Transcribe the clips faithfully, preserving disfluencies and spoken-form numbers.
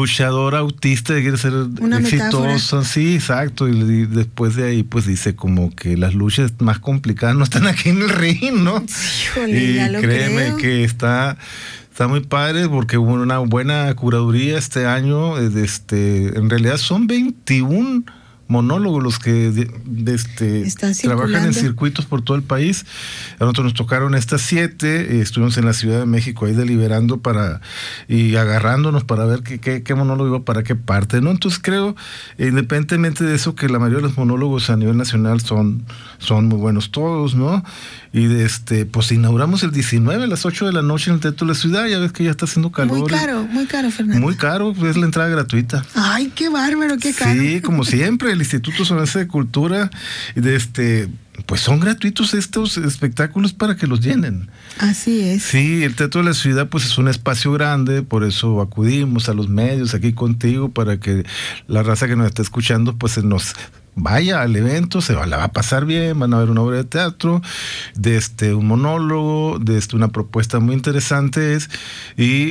luchadora autista que quiere ser Una exitosa, metáfora. sí, exacto, y, y después de ahí pues dice como que las luchas más complicadas no están aquí en el ring, ¿no? Híjole, y ya lo créeme creo. que está está muy padre porque hubo una buena curaduría este año, eh, de este, en realidad son veintiún monólogos los que de, de este, trabajan en circuitos por todo el país. A nosotros nos tocaron estas siete, eh, estuvimos en la Ciudad de México ahí deliberando para y agarrándonos para ver qué, qué, qué monólogo iba para qué parte, ¿no? Entonces creo, independientemente de eso, que la mayoría de los monólogos a nivel nacional son, son muy buenos todos, ¿no? Y de este, pues inauguramos el diecinueve a las ocho de la noche en el Teatro de la Ciudad, ya ves que ya está haciendo calor. Muy caro, muy caro, Fernando. Muy caro, pues es la entrada gratuita. Ay, qué bárbaro, qué caro. Sí, como siempre, el Instituto Sonorense de Cultura, de este, pues son gratuitos estos espectáculos para que los llenen. Así es. Sí, el Teatro de la Ciudad pues es un espacio grande, por eso acudimos a los medios aquí contigo para que la raza que nos está escuchando pues se nos vaya al evento, se va, la va a pasar bien, van a ver una obra de teatro, de este, un monólogo, de este, una propuesta muy interesante es, y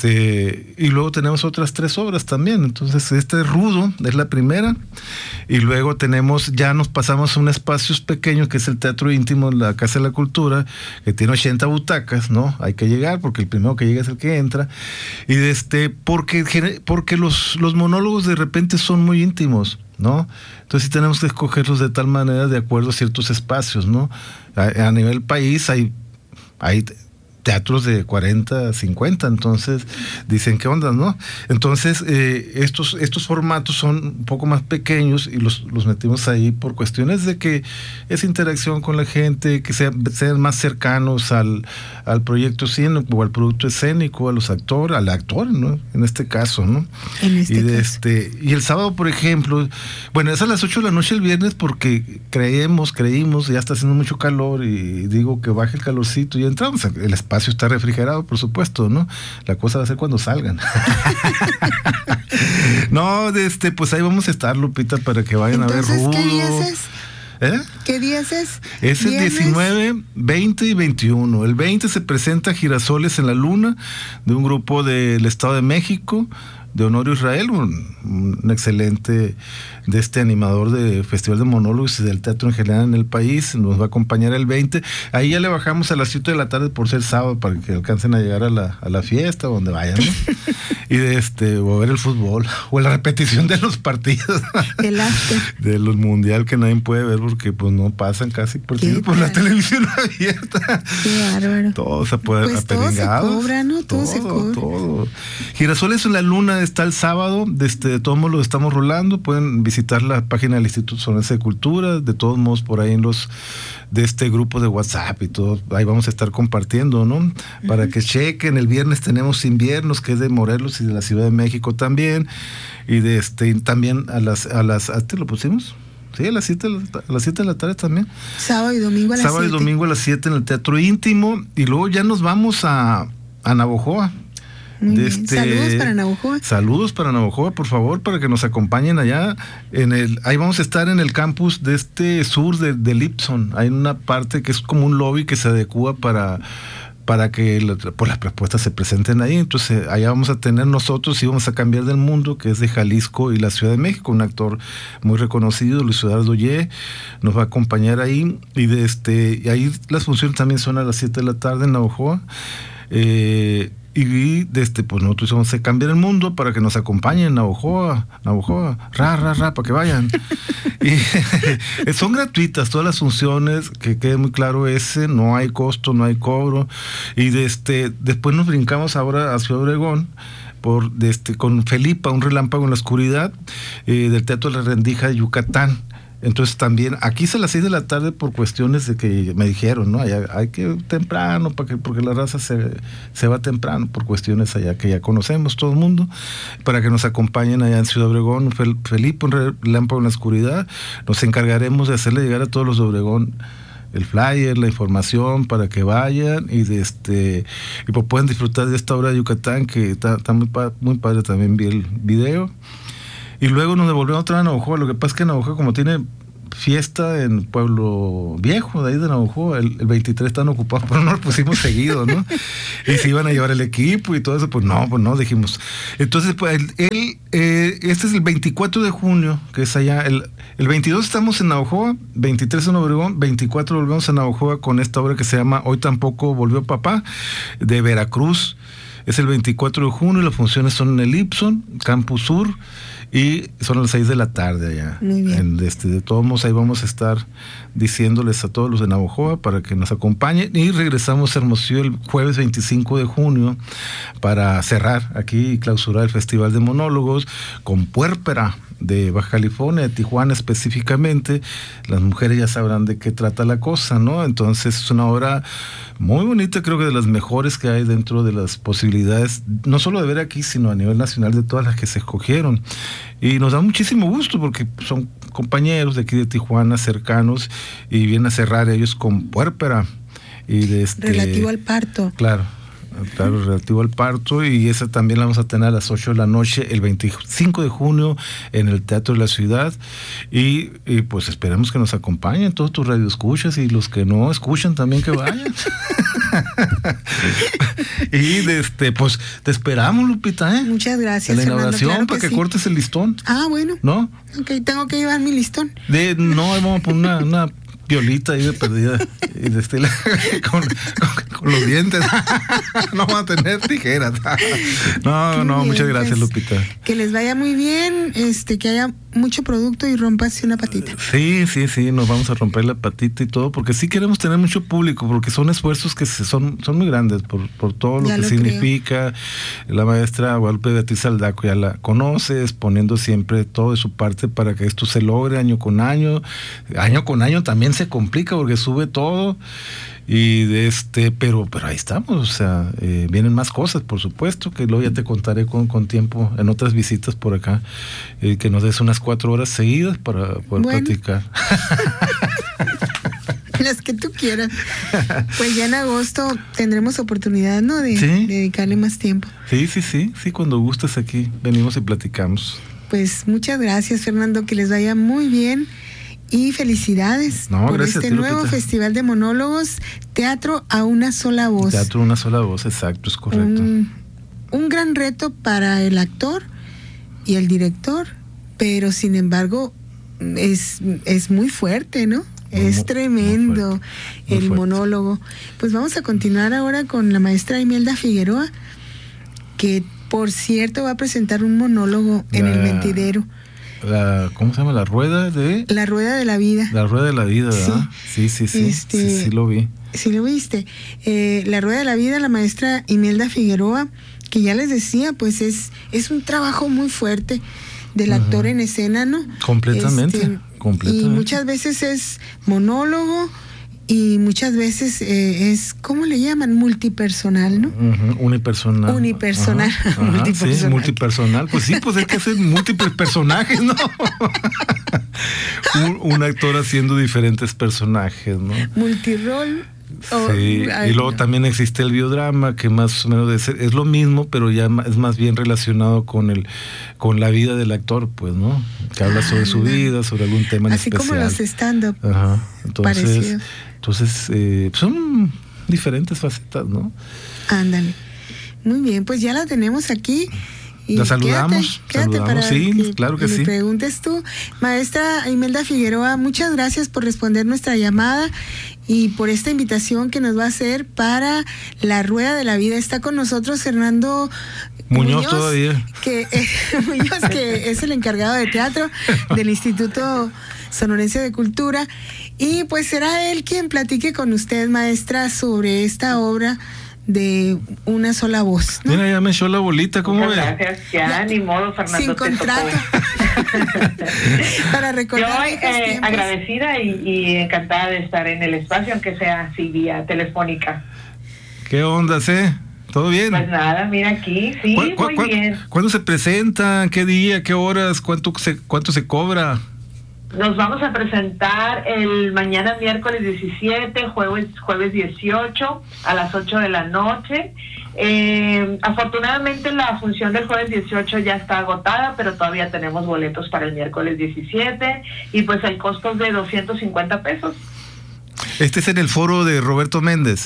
este, y luego tenemos otras tres obras también. Entonces, este es Rudo, es la primera, y luego tenemos, ya nos pasamos a un espacio pequeño que es el Teatro Íntimo, la Casa de la Cultura, que tiene ochenta butacas, ¿no? Hay que llegar, porque el primero que llega es el que entra, y de este, porque, porque los, los monólogos de repente son muy íntimos, ¿no? Entonces sí tenemos que escogerlos de tal manera de acuerdo a ciertos espacios, ¿no? A, a nivel país hay, hay teatros de cuarenta, cincuenta, entonces dicen, ¿qué onda, no? Entonces eh, estos, estos formatos son un poco más pequeños y los, los metimos ahí por cuestiones de que es interacción con la gente, que sea, sean más cercanos al, al proyecto escénico o al producto escénico, a los actores, al actor, ¿no? En este caso, ¿no? En este y de caso. este y el sábado, por ejemplo, bueno, es a las ocho de la noche el viernes porque creemos, creímos, ya está haciendo mucho calor y digo que baje el calorcito y entramos, el espacio está refrigerado, por supuesto, ¿no? La cosa va a ser cuando salgan. No, de este, pues ahí vamos a estar, Lupita, para que vayan Entonces, a ver Rudo. ¿qué días es? ¿Eh? ¿Qué días es? Es el diecinueve, veinte y veintiuno. El veinte se presenta Girasoles en la Luna, de un grupo del Estado de México, de Honorio Israel, un, un excelente de este animador de Festival de Monólogos y del teatro en general en el país. Nos va a acompañar el veinte. Ahí ya le bajamos a las siete de la tarde por ser sábado para que alcancen a llegar a la, a la fiesta o donde vayan, ¿no? Y de este, o a ver el fútbol, o la repetición de los partidos. El after. De los mundial que nadie puede ver porque pues no pasan casi por, por la televisión abierta. Qué bárbaro. Todo se puede pues apelengado. Todo se cobra, ¿no? Todo, todo se cobra. Todo. Girasoles en la Luna está el sábado, desde de todos modos lo estamos rolando, pueden visitar la página del Instituto Sonorense de Cultura, de todos modos por ahí en los de este grupo de WhatsApp y todo, ahí vamos a estar compartiendo, ¿no? Uh-huh. Para que chequen, el viernes tenemos Inviernos, que es de Morelos y de la Ciudad de México también, y de este también a las, a las, ¿a te lo pusimos? Sí, a las siete a las siete de la tarde también. Sábado y domingo a las Sábado siete. y domingo a las siete en el Teatro Íntimo, y luego ya nos vamos a, a Navojoa. De este, saludos para Navojoa. Saludos para Navojoa, por favor, para que nos acompañen allá. En el, ahí vamos a estar en el campus de este sur de, de Lipson. Hay una parte que es como un lobby que se adecua para, para que la, pues, las propuestas se presenten ahí. Entonces, allá vamos a tener nosotros y vamos a cambiar del mundo, que es de Jalisco y la Ciudad de México, un actor muy reconocido, Luis Eduardo Ye, nos va a acompañar ahí. Y de este, y ahí las funciones también son a las siete de la tarde en Navojoa. Eh, Y desde, pues nosotros vamos a cambiar el mundo para que nos acompañen, Navojoa, Navojoa, ra, ra, ra, para que vayan. Y son gratuitas todas las funciones, que quede muy claro ese, no hay costo, no hay cobro. Y desde, después nos brincamos ahora a Ciudad Obregón, por, desde, con Felipa, un relámpago en la oscuridad, eh, del Teatro de la Rendija de Yucatán. Entonces también, aquí es a las seis de la tarde por cuestiones de que me dijeron, ¿no? Hay, hay que temprano, para que, porque la raza se, se va temprano por cuestiones allá que ya conocemos todo el mundo, para que nos acompañen allá en Ciudad Obregón. Fel, Felipe, un relámpago en la oscuridad, nos encargaremos de hacerle llegar a todos los de Obregón el flyer, la información para que vayan y de este y pues pueden disfrutar de esta obra de Yucatán que está, está muy, muy padre. También vi el video. Y luego nos devolvemos otra vez a Navojoa. Lo que pasa es que Navojoa, como tiene fiesta en Pueblo Viejo, de ahí de Navojoa. El, el veintitrés están ocupados, pero no lo pusimos seguido, ¿no? Y se iban a llevar el equipo y todo eso, pues no, pues no, dijimos. Entonces, pues él, él eh, este es el veinticuatro de junio, que es allá, el, el veintidós estamos en Navojoa, veintitrés en Obregón, veinticuatro volvemos a Navojoa con esta obra que se llama Hoy Tampoco Volvió Papá, de Veracruz. Es el veinticuatro de junio y las funciones son en el Ipson, Campus Sur, y son a las seis de la tarde allá. Muy bien. En, este, de todos modos, ahí vamos a estar diciéndoles a todos los de Navojoa para que nos acompañen, y regresamos a Hermosillo el jueves veinticinco de junio para cerrar aquí y clausurar el Festival de Monólogos con Puérpera de Baja California, de Tijuana específicamente. Las mujeres ya sabrán de qué trata la cosa, ¿no? Entonces es una obra muy bonita, creo que de las mejores que hay dentro de las posibilidades, no solo de ver aquí, sino a nivel nacional, de todas las que se escogieron. Y nos da muchísimo gusto porque son compañeros de aquí de Tijuana, cercanos, y vienen a cerrar ellos con Puérpera. Y de este, relativo al parto. Claro. Claro, relativo al parto, y esa también la vamos a tener a las ocho de la noche el veinticinco de junio en el Teatro de la Ciudad, y, y pues esperemos que nos acompañen todos tus radioescuchas, y los que no escuchan también que vayan. Y de este, pues te esperamos, Lupita, ¿eh? Muchas gracias, en la Fernando, inauguración, claro para que, sí. cortes el listón. Ah, bueno. ¿No? Ok, tengo que llevar mi listón. De, no, vamos a poner una, una violita ahí de perdida y de estilo, con, con, con los dientes. No van a tener tijeras. No, Qué no, bien, muchas gracias, pues, Lupita. Que les vaya muy bien, este, que haya mucho producto y rompas una patita. Sí, sí, sí, nos vamos a romper la patita y todo, porque sí queremos tener mucho público, porque son esfuerzos que se, son, son muy grandes por, por todo lo ya que lo significa. Creo. La maestra Guadalupe Beatriz Aldaco ya la conoces, poniendo siempre todo de su parte para que esto se logre año con año. Año con año también se complica porque sube todo. Y de este, pero, pero ahí estamos, o sea, eh, vienen más cosas, por supuesto, que luego ya te contaré con, con tiempo en otras visitas por acá, eh, que nos des unas cuatro horas seguidas para poder bueno. platicar. Las que tú quieras. Pues ya en agosto tendremos oportunidad, ¿no? De, ¿Sí? de dedicarle más tiempo. Sí, sí, sí, sí, cuando gustes aquí venimos y platicamos. Pues muchas gracias, Fernando, que les vaya muy bien. Y felicidades no, por gracias este a ti, nuevo Lupita. Festival de Monólogos, Teatro a una sola voz. Teatro a una sola voz, exacto, es correcto. Un, un gran reto para el actor y el director, pero sin embargo es, es muy fuerte, ¿no? Muy, es tremendo muy fuerte, muy el fuerte. Monólogo. Pues vamos a continuar ahora con la maestra Imelda Figueroa, que por cierto va a presentar un monólogo en la... el Mentidero. La, ¿Cómo se llama? La rueda de... La rueda de la vida. La rueda de la vida, ¿verdad? Sí, sí, sí, este, sí, sí, sí lo vi. Sí lo viste. Eh, la rueda de la vida, la maestra Imelda Figueroa, que ya les decía, pues es, es un trabajo muy fuerte del uh-huh. actor en escena, ¿no? Completamente, este, completamente. Y muchas veces es monólogo, y muchas veces eh, es, ¿cómo le llaman? Multipersonal, ¿no? Uh-huh. Unipersonal. Unipersonal. Ajá, ajá, multipersonal. Sí, multipersonal. Pues sí, pues hay que hacer múltiples personajes, ¿no? un, un actor haciendo diferentes personajes, ¿no? Multirol. Oh, sí, ay, y luego no. también existe el biodrama, que más o menos es, es lo mismo, pero ya es más bien relacionado con el con la vida del actor, pues, ¿no? Que habla sobre ah, su vida, sobre algún tema en así especial. Así como los stand-up. Ajá. Entonces, parecido. entonces eh, son diferentes facetas, ¿no? Ándale. Muy bien, pues ya la tenemos aquí. Y la saludamos, quédate, quédate saludamos, para sí, que claro que me sí. preguntes tú. Maestra Imelda Figueroa, muchas gracias por responder nuestra llamada y por esta invitación que nos va a hacer para la Rueda de la Vida. Está con nosotros Fernando Muñoz, Muñoz todavía. Que, eh, Muñoz, que es el encargado de teatro del Instituto Sonorense de Cultura. Y pues será él quien platique con usted, maestra, sobre esta obra de una sola voz, ¿no? Mira, ya me echó la bolita, ¿cómo Muchas gracias, ya, ya ni modo, Fernando. Sin contrato. Para recordar. Yo eh, agradecida y, y encantada de estar en el espacio, aunque sea así vía telefónica. ¿Qué onda, eh? ¿Todo bien? Pues nada, mira aquí, sí, ¿Cu- cu- muy cu- bien. ¿Cuándo se presentan? ¿Qué día? ¿Qué horas? ¿Cuánto se, cuánto se cobra? Nos vamos a presentar el mañana miércoles diecisiete, jueves, jueves dieciocho a las ocho de la noche. Eh, afortunadamente la función del jueves dieciocho ya está agotada, pero todavía tenemos boletos para el miércoles diecisiete y pues el costo es de doscientos cincuenta pesos. Este es en el foro de Roberto Méndez.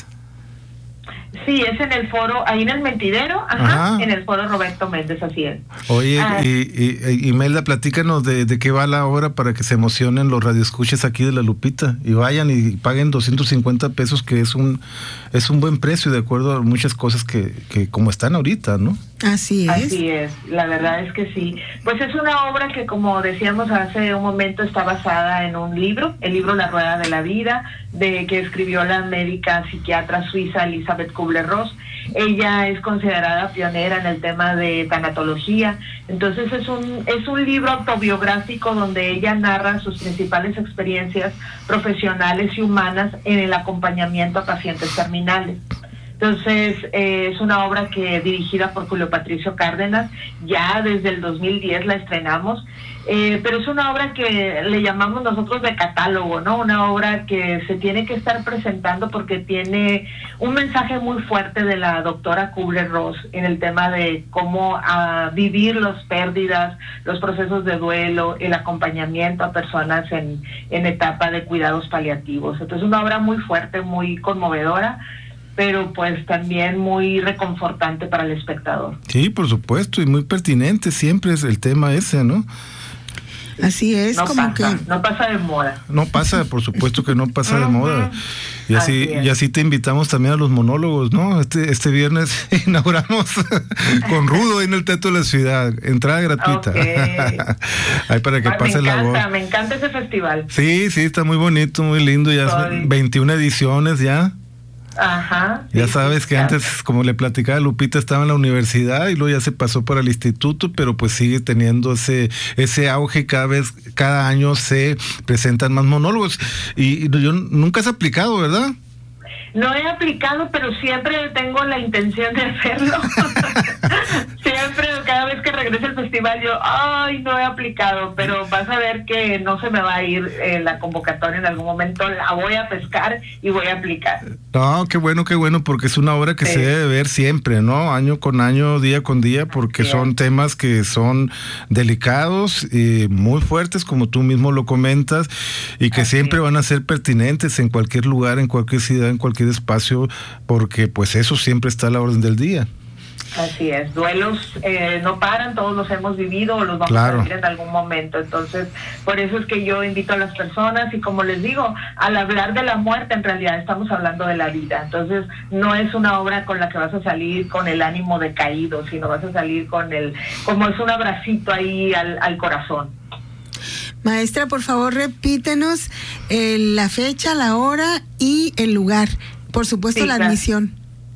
Sí, es en el foro, ahí en el Mentidero, ajá, ajá. En el foro Roberto Méndez, así es. Oye, ah. y, y, Imelda, platícanos de, de qué va la obra para que se emocionen los radioescuchas aquí de La Lupita y vayan y paguen doscientos cincuenta pesos, que es un es un buen precio de acuerdo a muchas cosas que, que como están ahorita, ¿no? Así es. Así es, la verdad es que sí. Pues es una obra que, como decíamos hace un momento, está basada en un libro, el libro La Rueda de la Vida, de que escribió la médica psiquiatra suiza Elisabeth Kubler-Ross. Ella es considerada pionera en el tema de tanatología, entonces es un es un libro autobiográfico donde ella narra sus principales experiencias profesionales y humanas en el acompañamiento a pacientes terminales. Entonces, eh, es una obra que dirigida por Julio Patricio Cárdenas, ya desde el dos mil diez la estrenamos, eh, pero es una obra que le llamamos nosotros de catálogo, ¿no? Una obra que se tiene que estar presentando porque tiene un mensaje muy fuerte de la doctora Kubler-Ross en el tema de cómo a vivir las pérdidas, los procesos de duelo, el acompañamiento a personas en, en etapa de cuidados paliativos. Entonces, una obra muy fuerte, muy conmovedora, pero pues también muy reconfortante para el espectador. Sí, por supuesto, y muy pertinente siempre es el tema ese, ¿no? Así es, no como pasa, que... No pasa de moda. No pasa, por supuesto que no pasa de moda. Y así, así y así te invitamos también a los monólogos, ¿no? Este este viernes inauguramos con Rudo en el Teatro de la Ciudad, entrada gratuita. Okay. Ahí para que ah, pase la voz. Me encanta, me encanta ese festival. Sí, sí, está muy bonito, muy lindo, ya Soy. veintiuna ediciones ya. Ajá. Ya sí, sabes sí, que claro. antes, como le platicaba Lupita, estaba en la universidad y luego ya se pasó para el instituto, pero pues sigue teniendo ese ese auge, cada vez, cada año se presentan más monólogos. Y, y yo nunca has aplicado, ¿verdad? No he aplicado, pero siempre tengo la intención de hacerlo. Siempre, cada vez que regrese al festival, yo, ay, no he aplicado, pero vas a ver que no se me va a ir eh, la convocatoria en algún momento, la voy a pescar y voy a aplicar. No, qué bueno, qué bueno, porque es una obra que sí. se debe ver siempre, ¿no? Año con año, día con día, porque sí. son temas que son delicados y muy fuertes, como tú mismo lo comentas, y que Así siempre es. van a ser pertinentes en cualquier lugar, en cualquier ciudad, en cualquier espacio, porque pues eso siempre está a la orden del día. Así es, duelos eh, no paran, todos los hemos vivido o los vamos claro. a vivir en algún momento, entonces por eso es que yo invito a las personas y como les digo, al hablar de la muerte en realidad estamos hablando de la vida, entonces no es una obra con la que vas a salir con el ánimo decaído, sino vas a salir con el, como es un abracito ahí al, al corazón. Maestra, por favor repítenos eh, la fecha, la hora y el lugar, por supuesto sí, la claro. admisión.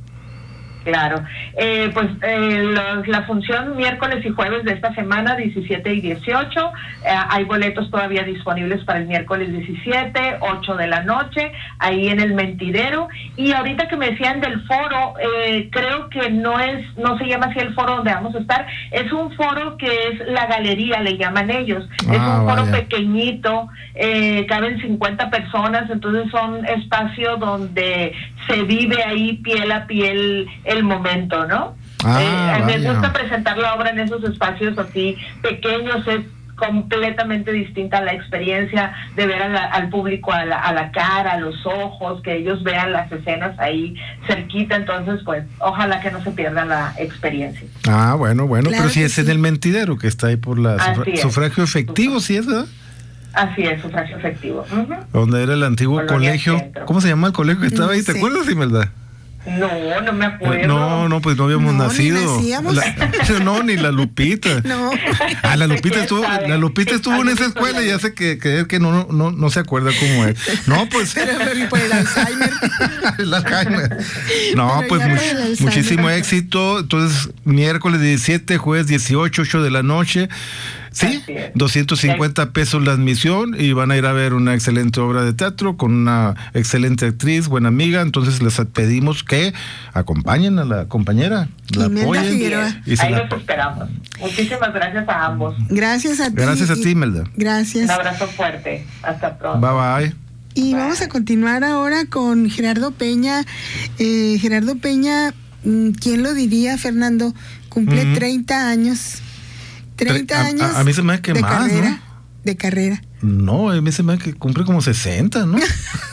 Claro, eh, pues eh, los, la función miércoles y jueves de esta semana, diecisiete y dieciocho, eh, hay boletos todavía disponibles para el miércoles diecisiete, ocho de la noche, ahí en el Mentidero. Y ahorita que me decían del foro, eh, creo que no es, no se llama así el foro donde vamos a estar, es un foro que es la galería, le llaman ellos, ah, es un foro vaya. pequeñito, eh, caben cincuenta personas, entonces son espacios donde se vive ahí piel a piel el momento, ¿no? Ah, eh, me vaya. gusta presentar la obra en esos espacios así pequeños, es completamente distinta la experiencia de ver a la, al público a la, a la cara, a los ojos, que ellos vean las escenas ahí cerquita, entonces pues ojalá que no se pierda la experiencia. Ah, bueno, bueno, claro pero si es sí. en el Mentidero, que está ahí por la sufra- sufragio efectivo, ¿sí es, verdad? Así es, sufragio efectivo. Uh-huh. Donde era el antiguo Colonia colegio, Centro. ¿Cómo se llama el colegio que estaba ahí? ¿Te sí. acuerdas, Imelda? No, no me acuerdo. No, no, pues no habíamos no, nacido. Ni la, no, ni la Lupita. No. Ah, la Lupita estuvo, la Lupita estuvo en esa escuela y ya sé que, que, que no, no, no se acuerda cómo es. No, pues. Pero, pero por el Alzheimer. el Alzheimer. No, pero pues much, muchísimo éxito. Entonces, miércoles diecisiete, jueves dieciocho, ocho de la noche. Sí, doscientos cincuenta pesos la admisión y van a ir a ver una excelente obra de teatro con una excelente actriz, buena amiga. Entonces les pedimos que acompañen a la compañera, la Imelda apoyen. Figueroa. Y se Ahí la- los esperamos. Muchísimas gracias a ambos. Gracias a ti. Gracias a ti, Imelda. Gracias. Un abrazo fuerte. Hasta pronto. Bye bye. Y vamos a continuar ahora con Gerardo Peña. Eh, Gerardo Peña, mm, ¿quién lo diría, Fernando? Cumple Ujú. treinta años. treinta A- a- años. a mí se me hace que de más, carrera, ¿no? De carrera. No, a mí se me hace que cumple como sesenta, ¿no?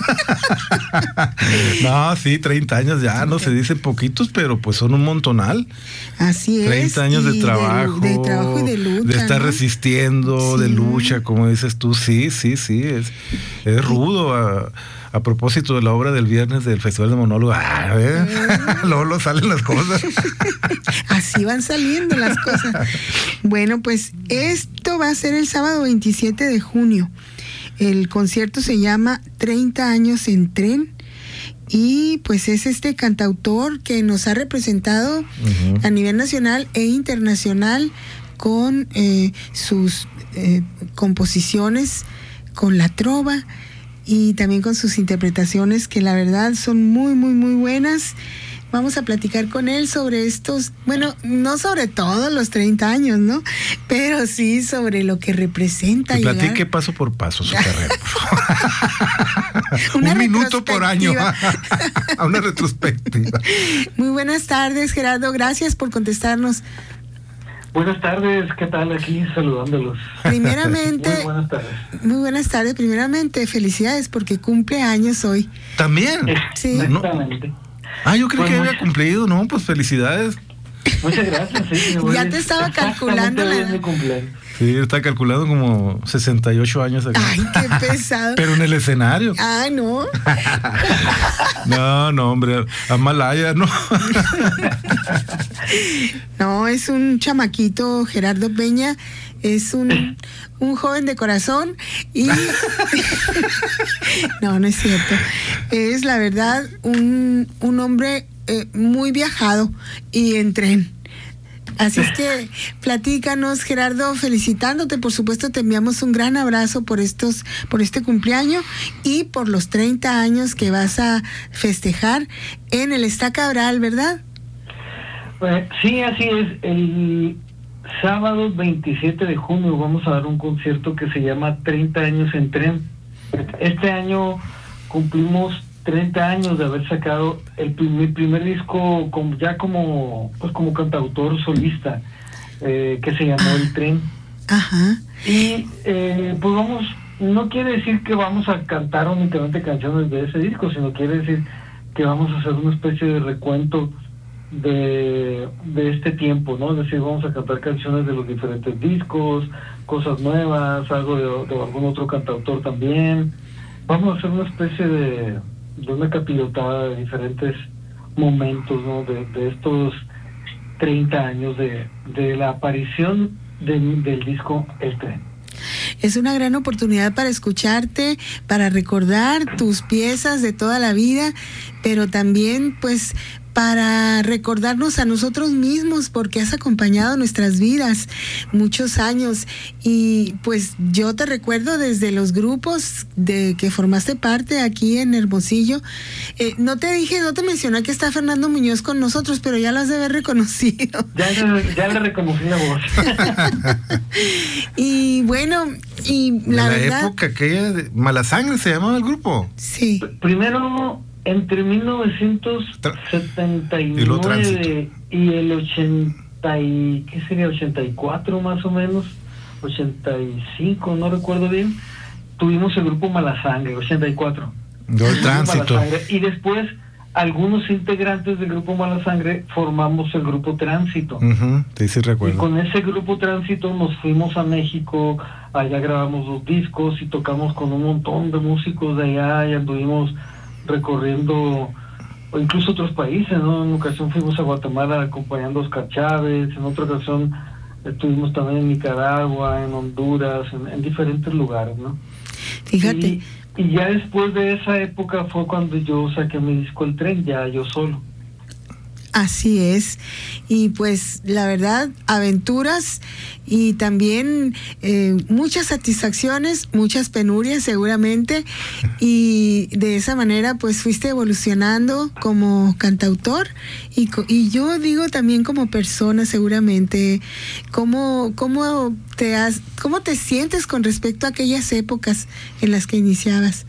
No, sí, treinta años ya, no se dicen poquitos, pero pues son un montonal. Así es. treinta años y de trabajo. De, trabajo y de lucha. De estar ¿no? resistiendo, Sí. de lucha, como dices tú. Sí, sí, sí. Es, es rudo. A, a propósito de la obra del viernes del Festival de Monólogo. Ah, ¿eh? Luego lo salen las cosas. Así van saliendo las cosas. Bueno, pues esto va a ser el sábado veintisiete de junio. El concierto se llama treinta años en tren. Y pues es este cantautor que nos ha representado Uh-huh. a nivel nacional e internacional con eh, sus eh, composiciones, con la trova y también con sus interpretaciones que la verdad son muy, muy, muy buenas. Vamos a platicar con él sobre estos, bueno, no sobre todos los treinta años, ¿no? Pero sí sobre lo que representa. Que llegar- platique paso por paso su carrera, por favor. Una Un minuto por año. retrospectiva. A una retrospectiva. Muy buenas tardes, Gerardo. Gracias por contestarnos. Buenas tardes, ¿qué tal? Aquí saludándolos. Primeramente, Muy buenas tardes. muy buenas tardes. Primeramente, felicidades porque cumple años hoy. También. Sí. Exactamente. Ah, yo creí Pues que muchas- había cumplido, ¿no? Pues felicidades. Muchas gracias. Sí, me voy Ya a- te estaba calculando exactamente la hoy es edad. mi cumpleaños. Sí, está calculado como sesenta y ocho años acá. Ay, qué pesado. Pero en el escenario. Ay, no. No, no, hombre. Amalaya, no. No, es un chamaquito, Gerardo Peña. Es un, un joven de corazón y... No, no es cierto. Es la verdad un, un hombre eh, muy viajado y en tren. Así es que platícanos, Gerardo, felicitándote. Por supuesto, te enviamos un gran abrazo por estos, por este cumpleaños y por los treinta años que vas a festejar en el Está Cabral, ¿verdad? Pues, sí, así es. El sábado veintisiete de junio vamos a dar un concierto que se llama treinta años en tren. Este año cumplimos treinta años de haber sacado el mi primer disco como, ya como pues como cantautor solista, eh, que se llamó El Tren. Ajá. Y eh, pues vamos, no quiere decir que vamos a cantar únicamente canciones de ese disco, sino quiere decir que vamos a hacer una especie de recuento de, de este tiempo, ¿no? Es decir, vamos a cantar canciones de los diferentes discos, cosas nuevas, algo de, de algún otro cantautor también. Vamos a hacer una especie de, de una capirotada de diferentes momentos, ¿no? De, de estos treinta años de, de la aparición de, del disco El Tren. Es una gran oportunidad para escucharte, para recordar tus piezas de toda la vida, pero también pues para recordarnos a nosotros mismos porque has acompañado nuestras vidas muchos años y pues yo te recuerdo desde los grupos de que formaste parte aquí en Hermosillo. Eh, no te dije, no te mencioné que está Fernando Muñoz con nosotros, pero ya lo has de haber reconocido. Ya le, ya le reconocí la voz. Y bueno, y De la, la verdad, época aquella de Mala Sangre se llamaba el grupo. sí. Primero, entre mil novecientos setenta y Y lo tránsito. nueve y el ochenta y, ¿qué sería? ochenta y cuatro más o menos, ochenta y cinco, no recuerdo bien, tuvimos el grupo Mala Sangre, ochenta y cuatro. Yo el El grupo tránsito. Mala Sangre. Y después, algunos integrantes del grupo Mala Sangre formamos el grupo Tránsito. Ujú, sí, sí Y recuerdo. con ese grupo Tránsito nos fuimos a México, allá grabamos dos discos y tocamos con un montón de músicos de allá y anduvimos recorriendo o incluso otros países, ¿no? En una ocasión fuimos a Guatemala acompañando a Oscar Chávez, en otra ocasión estuvimos también en Nicaragua, en Honduras, en, en diferentes lugares, ¿no? Fíjate. Y, y ya después de esa época fue cuando yo saqué mi disco El Tren, ya yo solo. Así es, y pues la verdad, aventuras y también eh, muchas satisfacciones, muchas penurias seguramente, y de esa manera pues fuiste evolucionando como cantautor y, y yo digo también como persona seguramente. ¿Cómo, cómo, te has, ¿Cómo te sientes con respecto a aquellas épocas en las que iniciabas?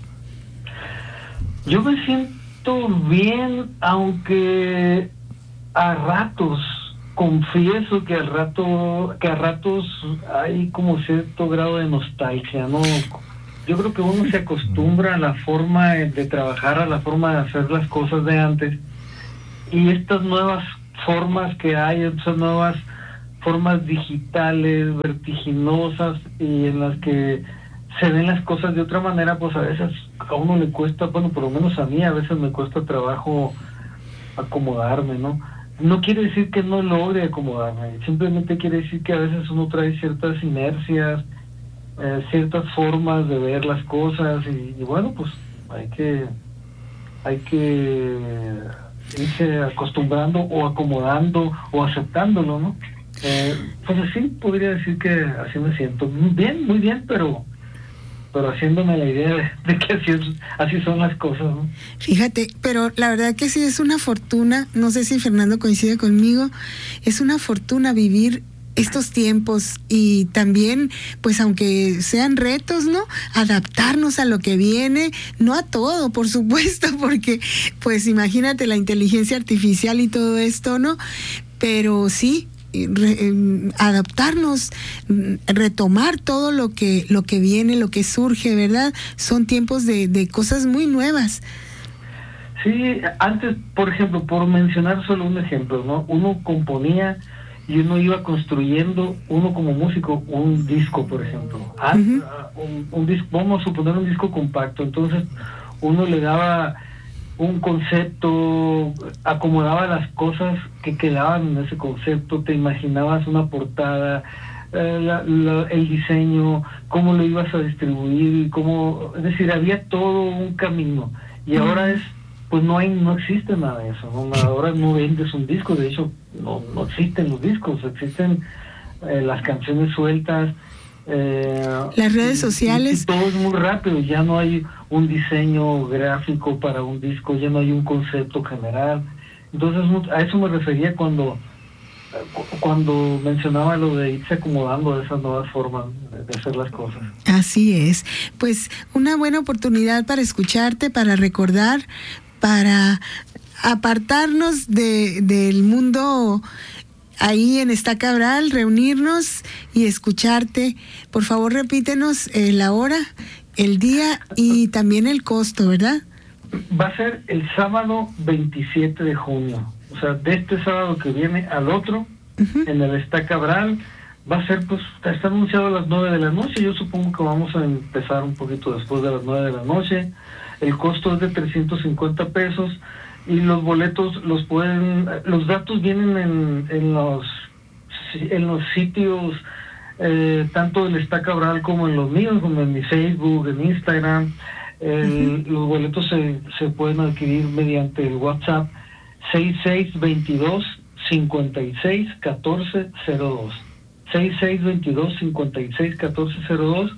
Yo me siento bien, aunque a ratos, confieso que al rato, que a ratos hay como cierto grado de nostalgia, ¿no? Yo creo que uno se acostumbra a la forma de trabajar, a la forma de hacer las cosas de antes, y estas nuevas formas que hay, estas nuevas formas digitales, vertiginosas, y en las que se ven las cosas de otra manera, pues a veces a uno le cuesta, bueno, por lo menos a mí a veces me cuesta trabajo acomodarme, ¿no? No quiere decir que no logre acomodarme, simplemente quiere decir que a veces uno trae ciertas inercias, eh, ciertas formas de ver las cosas, y, y bueno, pues hay que hay que irse acostumbrando o acomodando o aceptándolo, ¿no? Eh, pues así podría decir que así me siento. Bien, muy bien, pero pero haciéndome la idea de, de que así, es, así son las cosas, ¿no? Fíjate, pero la verdad que sí es una fortuna, no sé si Fernando coincide conmigo, es una fortuna vivir estos tiempos y también, pues aunque sean retos, ¿no? Adaptarnos a lo que viene, no a todo, por supuesto, porque pues imagínate la inteligencia artificial y todo esto, ¿no? Pero sí, Re, eh, adaptarnos, retomar todo lo que lo que viene, lo que surge, ¿verdad? Son tiempos de, de cosas muy nuevas. Sí, antes, por ejemplo, por mencionar solo un ejemplo, ¿no? Uno componía y uno iba construyendo, uno como músico, un disco, por ejemplo. Ah, uh-huh. un, un disco, vamos a suponer un disco compacto, entonces uno le daba un concepto, acomodaba las cosas que quedaban en ese concepto, te imaginabas una portada, eh, la, la, el diseño, cómo lo ibas a distribuir, cómo, es decir, había todo un camino, y uh-huh. ahora es, pues no hay, no existe nada de eso, ¿no? Ahora no vendes un disco, de hecho no, no existen los discos, existen eh, las canciones sueltas, eh, las redes sociales, y, y todo es muy rápido, ya no hay un diseño gráfico para un disco, ya no hay un concepto general. Entonces a eso me refería cuando cuando mencionaba lo de irse acomodando a esas nuevas formas de hacer las cosas. Así es, pues una buena oportunidad para escucharte, para recordar, para apartarnos de del mundo ahí en Está Cabral, reunirnos y escucharte. Por favor, repítenos eh, la hora, el día y también el costo, ¿verdad? Va a ser el sábado veintisiete de junio. O sea, de este sábado que viene al otro, uh-huh. en el Está Cabral, va a ser, pues, está anunciado a las nueve de la noche. Yo supongo que vamos a empezar un poquito después de las nueve de la noche. El costo es de trescientos cincuenta pesos. Y los boletos los pueden, los datos vienen en, en los en los sitios eh, tanto del Está Cabral como en los míos, como en mi Facebook, en Instagram. El, uh-huh. Los boletos se, se pueden adquirir mediante el WhatsApp seis seis dos dos, cinco seis uno cuatro cero dos. seis seis dos dos, cinco seis uno cuatro cero dos.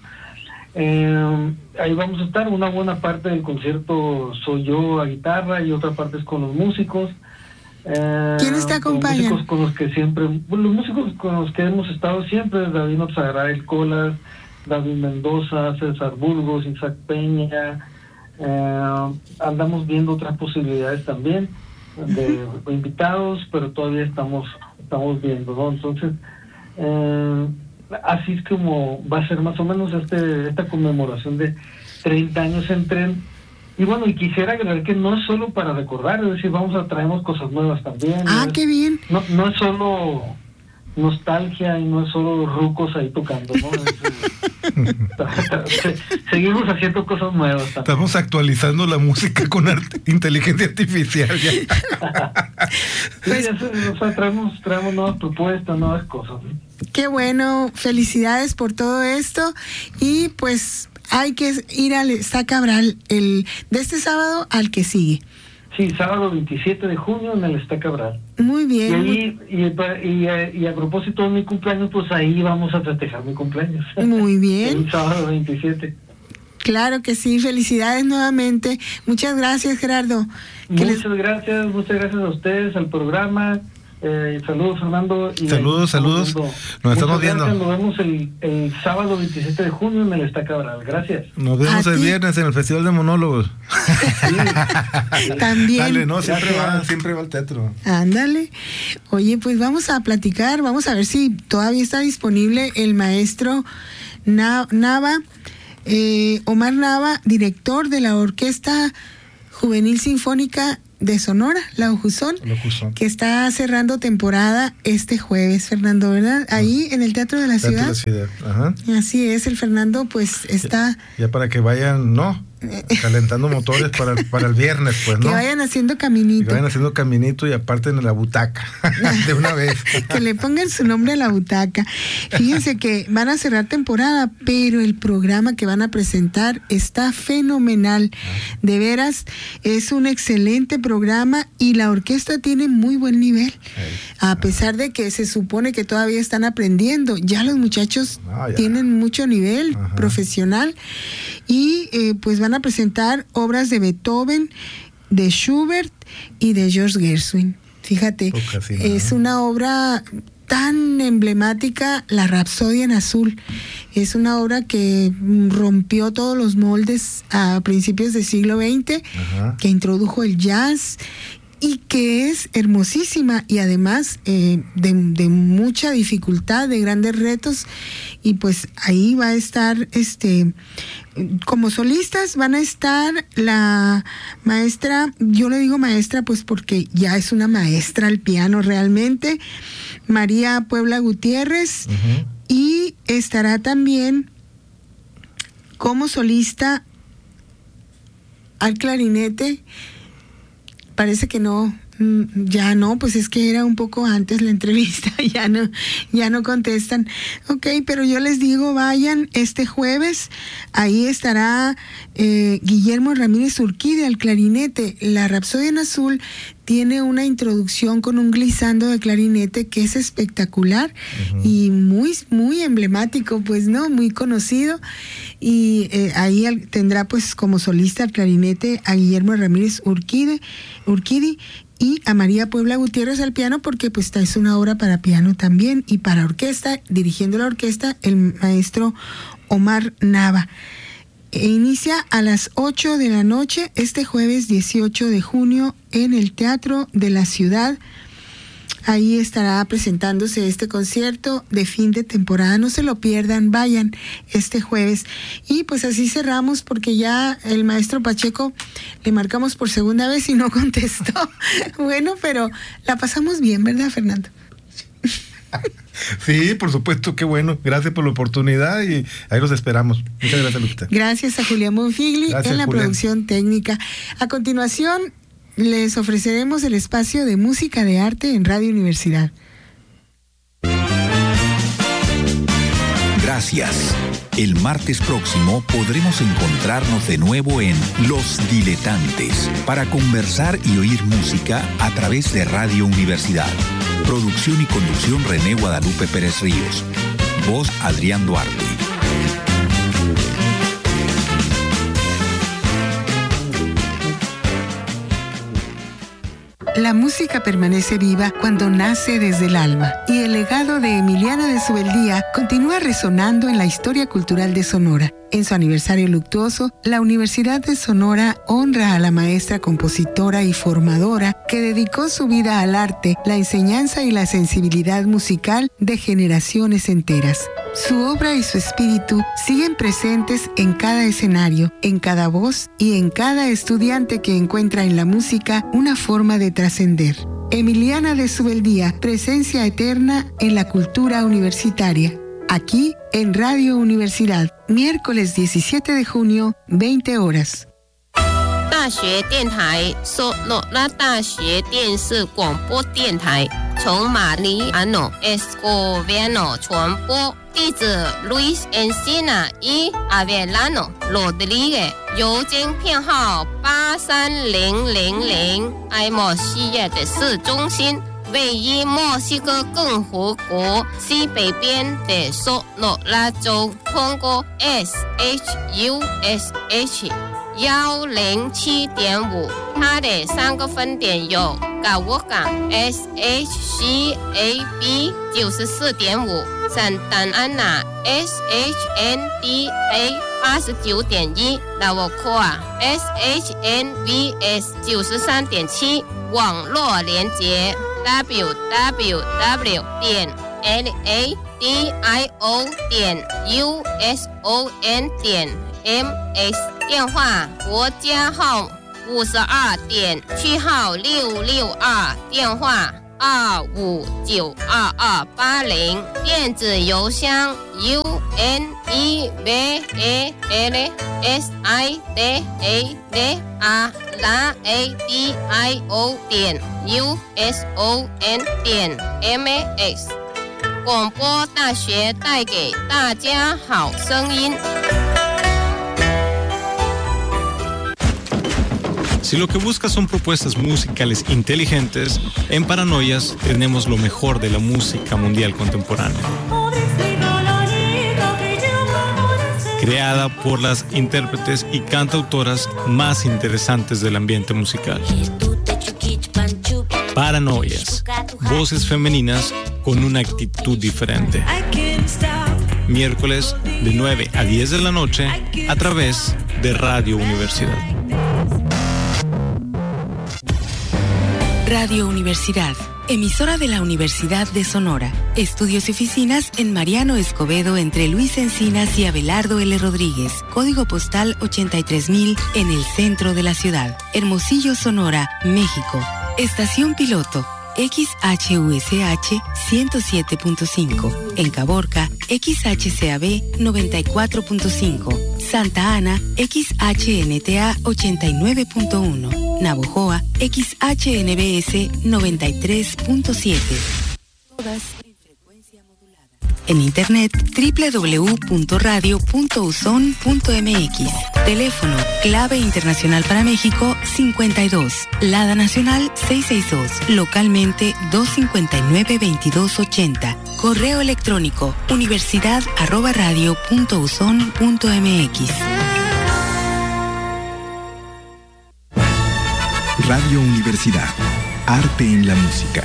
Eh, ahí vamos a estar. Una buena parte del concierto soy yo a guitarra y otra parte es con los músicos. Eh, ¿Quiénes te acompañan? Los músicos con los que siempre, bueno, los músicos con los que hemos estado siempre: David Nopsagaray Colas, David Mendoza, César Burgos, Isaac Peña. Eh, andamos viendo otras posibilidades también de uh-huh. invitados, pero todavía estamos estamos viendo, ¿no? Entonces, eh, así es como va a ser más o menos este esta conmemoración de treinta años en Tren. Y bueno, y quisiera agregar que no es solo para recordar, es decir, vamos a traemos cosas nuevas también. Ah, ¿no? Qué bien. No, no es solo nostalgia y no es solo rucos ahí tocando, ¿no? Seguimos haciendo cosas nuevas también. Estamos actualizando la música con arte, inteligencia artificial. Pues, sí, o sea, traemos, traemos nuevas propuestas, nuevas cosas. Qué bueno, felicidades por todo esto y pues hay que ir al Está Cabral el de este sábado al que sigue. Sí, Sí, sábado veintisiete de junio en el Está Cabral. Muy bien. Y, ahí, y, y, y a propósito de mi cumpleaños, pues ahí vamos a festejar mi cumpleaños. Muy bien. El sábado veintisiete. Claro que sí, felicidades nuevamente. Muchas gracias, Gerardo. Muchas les... gracias, muchas gracias a ustedes, al programa. Eh, saludos, Fernando. Y saludos, saludos. Nos estamos viendo. Nos vemos el, el sábado veintisiete de junio en el Está Cabral. Gracias. Nos vemos el viernes en el Festival de Monólogos. Sí, sí. También. Dale, no, siempre va, siempre va al teatro. Ándale. Oye, pues vamos a platicar, vamos a ver si todavía está disponible el maestro Nava, eh, Omar Nava, director de la Orquesta Juvenil Sinfónica de Sonora, la Ojuzón, que está cerrando temporada este jueves, Fernando, ¿verdad? Ahí en el Teatro de la Ciudad. De la Ciudad. Ajá. Así es, el Fernando pues está... Ya, ya para que vayan, no, calentando motores para, para el viernes, pues, ¿no? Que vayan haciendo caminito. Que vayan haciendo caminito y aparten en la butaca, de una vez. Que le pongan su nombre a la butaca. Fíjense que van a cerrar temporada, pero el programa que van a presentar está fenomenal. De veras, es un excelente programa y la orquesta tiene muy buen nivel. A pesar de que se supone que todavía están aprendiendo, ya los muchachos ah, ya. tienen mucho nivel Ajá. profesional y eh, pues van a presentar obras de Beethoven, de Schubert y de George Gershwin. Fíjate, casi, ¿no? Es una obra tan emblemática, la Rapsodia en Azul. Es una obra que rompió todos los moldes a principios del siglo veinte, Ajá. que introdujo el jazz y que es hermosísima y además eh, de, de mucha dificultad, de grandes retos, y pues ahí va a estar, este, como solistas van a estar la maestra, yo le digo maestra pues porque ya es una maestra al piano realmente, María Puebla Gutiérrez, uh-huh. y estará también como solista al clarinete. Parece que no, ya no, pues es que era un poco antes la entrevista, ya no, ya no contestan. Ok, pero yo les digo, vayan este jueves, ahí estará eh, Guillermo Ramírez Urquide al clarinete. La Rapsodia en Azul tiene una introducción con un glissando de clarinete que es espectacular uh-huh. y muy, muy emblemático, pues no, muy conocido. Y eh, ahí al, tendrá pues como solista al clarinete a Guillermo Ramírez Urquide, Urquidi y a María Puebla Gutiérrez al piano, porque pues esta es una obra para piano también y para orquesta, dirigiendo la orquesta el maestro Omar Nava. E inicia a las ocho de la noche este jueves dieciocho de junio en el Teatro de la Ciudad. Ahí estará presentándose este concierto de fin de temporada. No se lo pierdan, vayan este jueves. Y pues así cerramos porque ya el maestro Pacheco le marcamos por segunda vez y no contestó. Bueno, pero la pasamos bien, ¿verdad, Fernando? Sí, por supuesto, qué bueno. Gracias por la oportunidad y ahí los esperamos. Muchas gracias, Lupita. Gracias a Julián Bonfigli gracias, en la Julián. Producción técnica. A continuación, les ofreceremos el espacio de música de arte en Radio Universidad. Gracias. El martes próximo podremos encontrarnos de nuevo en Los Diletantes para conversar y oír música a través de Radio Universidad. Producción y conducción René Guadalupe Pérez Ríos. Voz Adrián Duarte. La música permanece viva cuando nace desde el alma, y el legado de Emiliana de Subeldía continúa resonando en la historia cultural de Sonora. En su aniversario luctuoso, la Universidad de Sonora honra a la maestra compositora y formadora que dedicó su vida al arte, la enseñanza y la sensibilidad musical de generaciones enteras. Su obra y su espíritu siguen presentes en cada escenario, en cada voz y en cada estudiante que encuentra en la música una forma de trascender. Emiliana de Subeldía, presencia eterna en la cultura universitaria. Aquí en Radio Universidad, miércoles diecisiete de junio, veinte horas. 大学电台 Sonora 大学电视广播电台从马里亚诺 Escoviano 传播。 地址 Luis Encina y Avelano Rodriguez， 邮件编号八三零零零，埃莫西耶的市中心，位于墨西哥共和国西北边的索诺拉州，通过 S H U S H 一零七点五，它的三个分点有高沃港 S H C A B 九十四点五，圣丹安娜 S H N D A 八十九点一，拉沃库啊 S H N V S 九十三点七，网络连接 w w w 点 l a d i o 点 u s o n 点 m s， 电话国家号五十二点区号六六二，电话二五九二二八零，电子邮箱 u n e v a l s i d a d r a d i o 点 u s o n 点 m s。 广播大学带给大家好声音。 Si lo que buscas son propuestas musicales inteligentes, en Paranoias tenemos lo mejor de la música mundial contemporánea. Creada por las intérpretes y cantautoras más interesantes del ambiente musical. Paranoias, voces femeninas con una actitud diferente. Miércoles de nueve a diez de la noche a través de Radio Universidad. Radio Universidad, emisora de la Universidad de Sonora. Estudios y oficinas en Mariano Escobedo entre Luis Encinas y Abelardo L. Rodríguez. Código postal ochenta y tres mil en el centro de la ciudad. Hermosillo, Sonora, México. Estación piloto X H U S H ciento siete punto cinco. En Caborca, X H C A B noventa y cuatro punto cinco. Santa Ana, X H N T A ochenta y nueve punto uno. Navojoa, X H N B S noventa y tres punto siete. Todas en frecuencia modulada. En internet, doble u doble u doble u punto radio punto u s o n punto m x. Teléfono, clave internacional para México cincuenta y dos. Lada nacional seiscientos sesenta y dos. Localmente doscientos cincuenta y nueve veintidós ochenta. Correo electrónico, universidad arroba radio punto u s o n punto m x. Radio Universidad. Arte en la música.